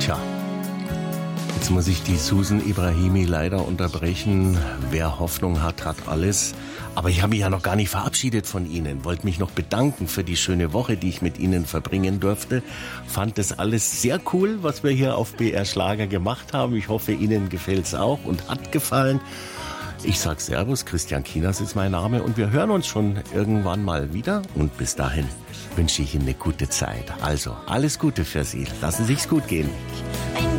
Tja, jetzt muss ich die Susan Ibrahimi leider unterbrechen. Wer Hoffnung hat, hat alles. Aber ich habe mich ja noch gar nicht verabschiedet von Ihnen. Wollte mich noch bedanken für die schöne Woche, die ich mit Ihnen verbringen durfte. Fand das alles sehr cool, was wir hier auf BR Schlager gemacht haben. Ich hoffe, Ihnen gefällt's auch und hat gefallen. Ich sag Servus, Christian Kienast ist mein Name und wir hören uns schon irgendwann mal wieder. Und bis dahin wünsche ich Ihnen eine gute Zeit. Also, alles Gute für Sie. Lassen Sie sich's gut gehen.